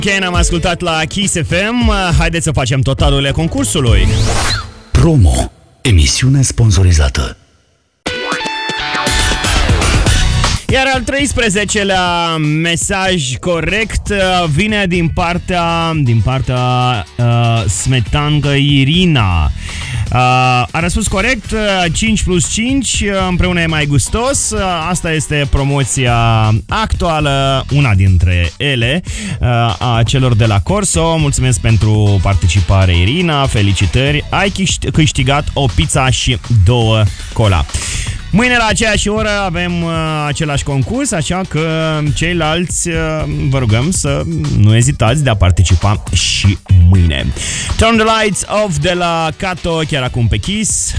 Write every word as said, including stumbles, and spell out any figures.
Ken am ascultat la Kiss F M. Haideți să facem totalurile concursului. Promo. Emisiune sponsorizată. Iar al treisprezecelea mesaj corect vine din partea din partea uh, Smetancă Irina. Uh, a răspuns corect, cinci plus cinci împreună e mai gustos. Uh, asta este promoția actuală, una dintre ele, uh, a celor de la Corso. Mulțumesc pentru participare, Irina, felicitări. Ai câștigat o pizza și două cola. Mâine la aceeași oră avem uh, același concurs, așa că ceilalți uh, vă rugăm să nu ezitați de a participa și mâine. Turn the Lights Off de la Kato, chiar acum pe Kiss.